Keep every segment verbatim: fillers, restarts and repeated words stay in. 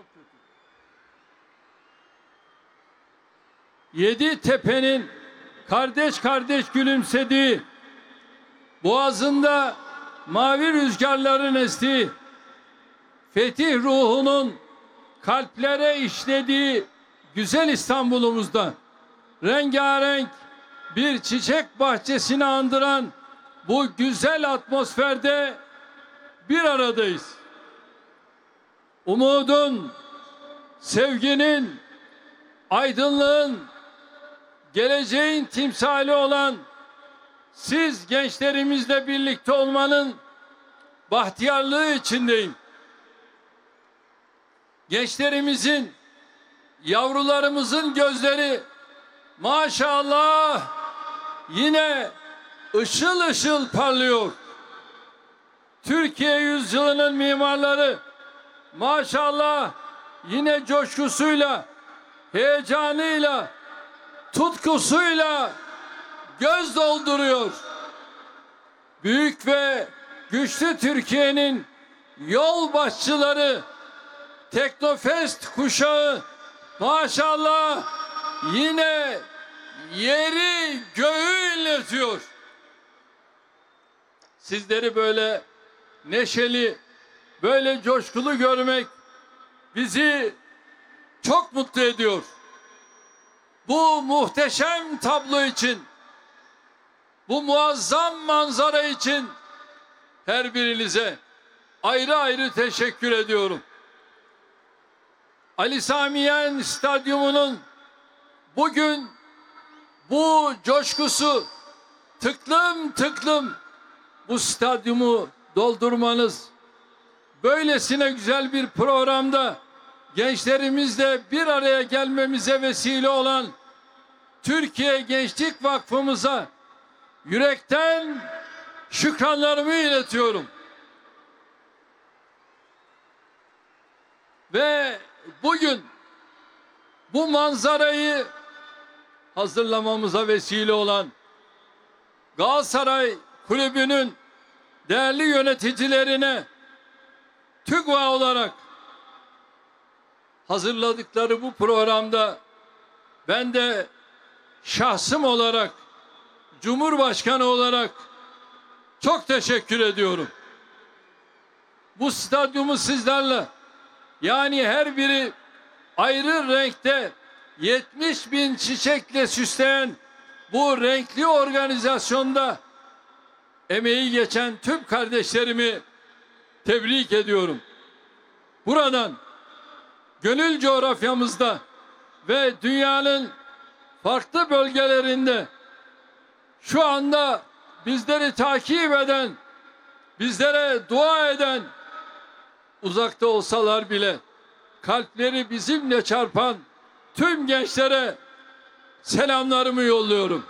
Çok kötü. Yedi tepenin kardeş kardeş gülümsediği, boğazında mavi rüzgarların estiği, fetih ruhunun kalplere işlediği güzel İstanbul'umuzda rengarenk bir çiçek bahçesini andıran bu güzel atmosferde bir aradayız. Umudun, sevginin, aydınlığın, geleceğin timsali olan siz gençlerimizle birlikte olmanın bahtiyarlığı içindeyim. Gençlerimizin, yavrularımızın gözleri maşallah yine ışıl ışıl parlıyor. Türkiye yüzyılının mimarları maşallah yine coşkusuyla, heyecanıyla, tutkusuyla göz dolduruyor. Büyük ve güçlü Türkiye'nin yol başçıları, Teknofest kuşağı maşallah yine yeri göğü inletiyor. Sizleri böyle neşeli, böyle coşkulu görmek bizi çok mutlu ediyor. Bu muhteşem tablo için, bu muazzam manzara için her birinize ayrı ayrı teşekkür ediyorum. Ali Sami Yen Stadyumu'nun bugün bu coşkusu, tıklım tıklım bu stadyumu doldurmanız, böylesine güzel bir programda gençlerimizle bir araya gelmemize vesile olan Türkiye Gençlik Vakfımıza yürekten şükranlarımı iletiyorum. Ve bugün bu manzarayı hazırlamamıza vesile olan Galatasaray Kulübü'nün değerli yöneticilerine TÜGVA olarak hazırladıkları bu programda ben de şahsım olarak, Cumhurbaşkanı olarak çok teşekkür ediyorum. Bu stadyumu sizlerle, yani her biri ayrı renkte yetmiş bin çiçekle süsleyen bu renkli organizasyonda emeği geçen tüm kardeşlerimi tebrik ediyorum. Buradan gönül coğrafyamızda ve dünyanın farklı bölgelerinde şu anda bizleri takip eden, bizlere dua eden, uzakta olsalar bile kalpleri bizimle çarpan tüm gençlere selamlarımı yolluyorum.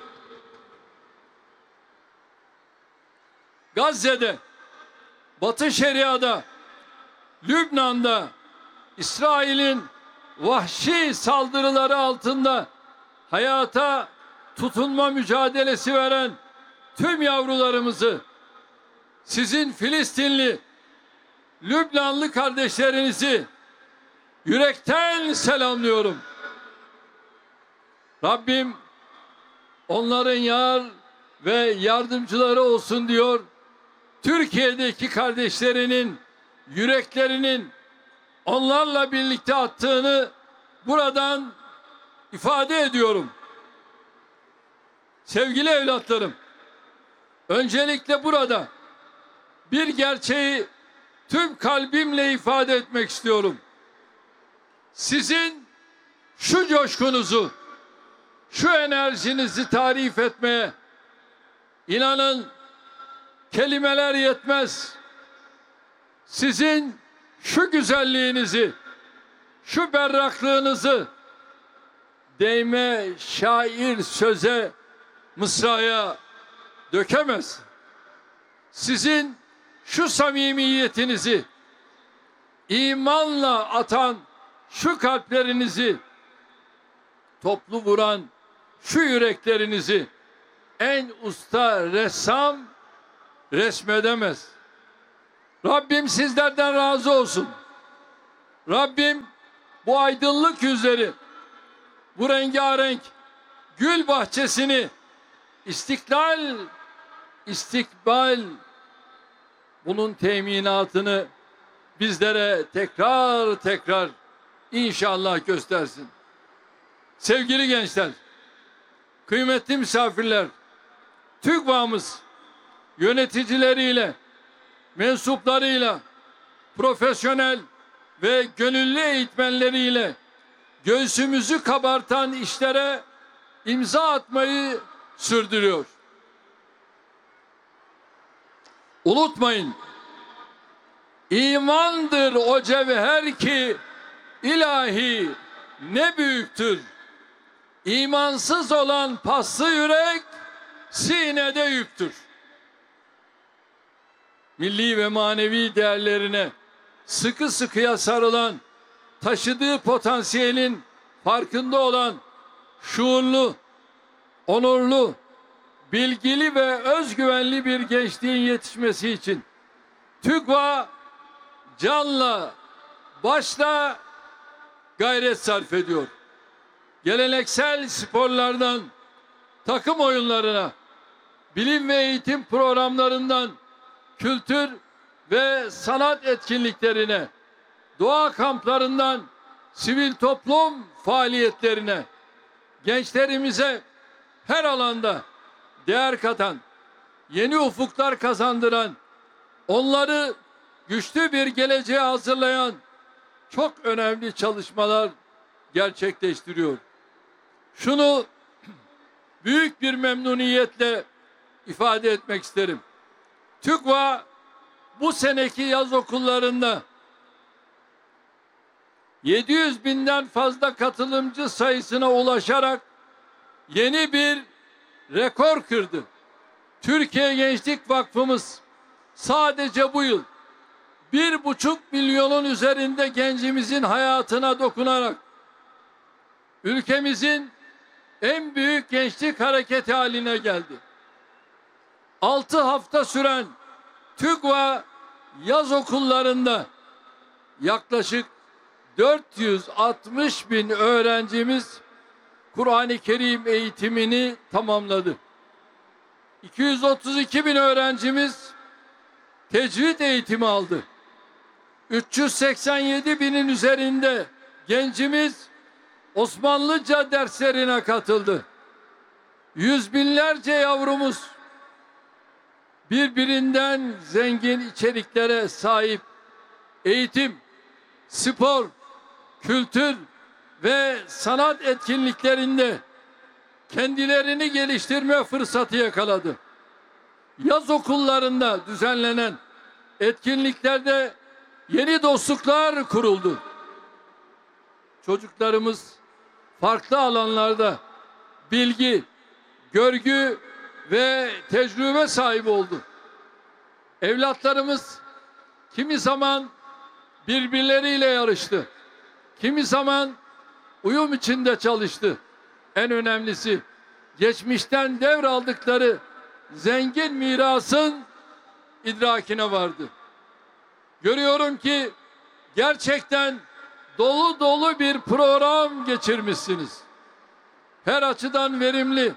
Gazze'de, Batı Şeria'da, Lübnan'da, İsrail'in vahşi saldırıları altında hayata tutunma mücadelesi veren tüm yavrularımızı, sizin Filistinli, Lübnanlı kardeşlerinizi yürekten selamlıyorum. Rabbim onların yar ve yardımcıları olsun diyor. Türkiye'deki kardeşlerinin yüreklerinin onlarla birlikte attığını buradan ifade ediyorum. Sevgili evlatlarım, öncelikle burada bir gerçeği tüm kalbimle ifade etmek istiyorum. Sizin şu coşkunuzu, şu enerjinizi tarif etmeye inanın kelimeler yetmez. Sizin şu güzelliğinizi, şu berraklığınızı deyime, şair söze, mısraya dökemez. Sizin şu samimiyetinizi, imanla atan şu kalplerinizi, toplu vuran şu yüreklerinizi en usta ressam resmedemez. Rabbim sizlerden razı olsun. Rabbim bu aydınlık yüzleri, bu rengarenk gül bahçesini istiklal, istikbal, bunun teminatını bizlere tekrar tekrar inşallah göstersin. Sevgili gençler, kıymetli misafirler, TÜGVA'mız yöneticileriyle, mensuplarıyla, profesyonel ve gönüllü eğitmenleriyle göğsümüzü kabartan işlere imza atmayı sürdürüyor. Unutmayın, imandır o cevher ki ilahi ne büyüktür. İmansız olan paslı yürek sinede yüktür. Milli ve manevi değerlerine sıkı sıkıya sarılan, taşıdığı potansiyelin farkında olan, şuurlu, onurlu, bilgili ve özgüvenli bir gençliğin yetişmesi için TÜGVA canla, başla gayret sarf ediyor. Geleneksel sporlardan takım oyunlarına, bilim ve eğitim programlarından kültür ve sanat etkinliklerine, doğa kamplarından sivil toplum faaliyetlerine, gençlerimize her alanda değer katan, yeni ufuklar kazandıran, onları güçlü bir geleceğe hazırlayan çok önemli çalışmalar gerçekleştiriyor. Şunu büyük bir memnuniyetle ifade etmek isterim. TÜGVA bu seneki yaz okullarında yedi yüz binden fazla katılımcı sayısına ulaşarak yeni bir rekor kırdı. Türkiye Gençlik Vakfımız sadece bu yıl bir buçuk milyonun üzerinde gencimizin hayatına dokunarak ülkemizin en büyük gençlik hareketi haline geldi. Altı hafta süren TÜGVA yaz okullarında yaklaşık dört yüz altmış bin öğrencimiz Kur'an-ı Kerim eğitimini tamamladı. iki yüz otuz iki bin öğrencimiz tecvid eğitimi aldı. üç yüz seksen yedi binin üzerinde gencimiz Osmanlıca derslerine katıldı. Yüz binlerce yavrumuz birbirinden zengin içeriklere sahip eğitim, spor, kültür ve sanat etkinliklerinde kendilerini geliştirme fırsatı yakaladı. Yaz okullarında düzenlenen etkinliklerde yeni dostluklar kuruldu. Çocuklarımız farklı alanlarda bilgi, görgü ve tecrübe sahibi oldu. Evlatlarımız kimi zaman birbirleriyle yarıştı. Kimi zaman uyum içinde çalıştı. En önemlisi geçmişten devraldıkları zengin mirasın idrakine vardı. Görüyorum ki gerçekten dolu dolu bir program geçirmişsiniz. Her açıdan verimli,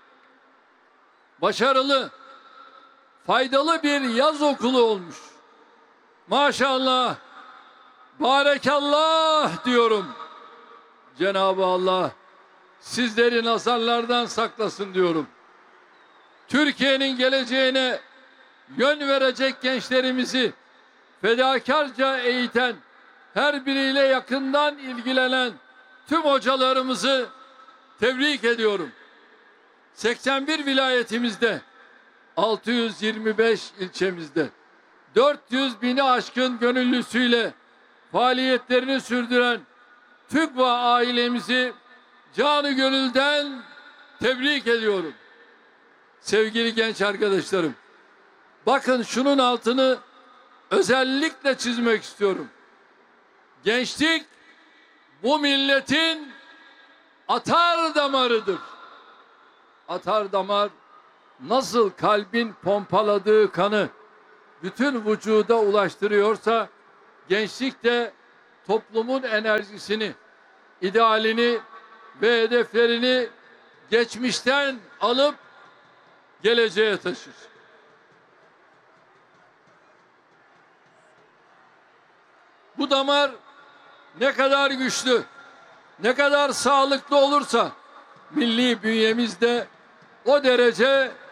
başarılı, faydalı bir yaz okulu olmuş. Maşallah, barekallah diyorum. Cenab-ı Allah sizleri nazarlardan saklasın diyorum. Türkiye'nin geleceğine yön verecek gençlerimizi fedakarca eğiten, her biriyle yakından ilgilenen tüm hocalarımızı tebrik ediyorum. seksen bir vilayetimizde, altı yüz yirmi beş ilçemizde, dört yüz bini aşkın gönüllüsüyle faaliyetlerini sürdüren TÜGVA ailemizi canı gönülden tebrik ediyorum. Sevgili genç arkadaşlarım, bakın şunun altını özellikle çizmek istiyorum. Gençlik bu milletin atar damarıdır. Atar damar nasıl kalbin pompaladığı kanı bütün vücuda ulaştırıyorsa gençlik de toplumun enerjisini, idealini ve hedeflerini geçmişten alıp geleceğe taşır. Bu damar ne kadar güçlü, ne kadar sağlıklı olursa milli bünyemizde o derece